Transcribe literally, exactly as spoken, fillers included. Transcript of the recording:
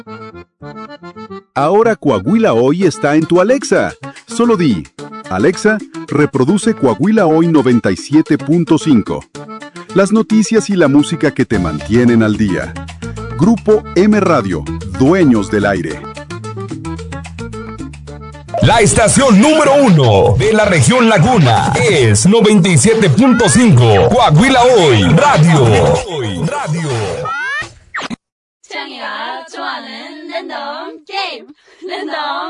Ahora Coahuila Hoy está en tu Alexa. Solo di, Alexa, reproduce Coahuila Hoy noventa y siete punto cinco. Las noticias y la música que te mantienen al día. Grupo M Radio, dueños del aire. La estación número uno de la región Laguna es noventa y siete punto cinco. Coahuila Hoy Radio. Radio. 창이가 좋아하는 랜덤 게임 랜덤